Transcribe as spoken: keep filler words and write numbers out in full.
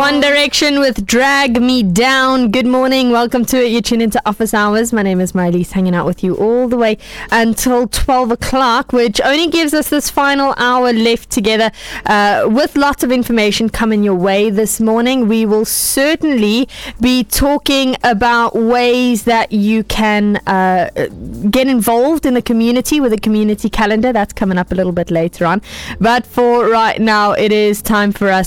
One Direction with Drag Me Down. Good morning. Welcome to it. You're tuned into Office Hours. My name is Marlies, hanging out with you all the way until twelve o'clock, which only gives us this final hour left together uh, with lots of information coming your way this morning. We will certainly be talking about ways that you can uh, get involved in the community with a community calendar. That's coming up a little bit later on. But for right now, it is time for us